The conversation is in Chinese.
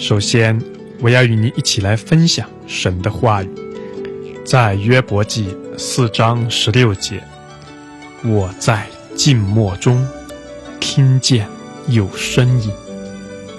首先，我要与你一起来分享神的话语，在约伯记4章16节，我在静默中听见有声音。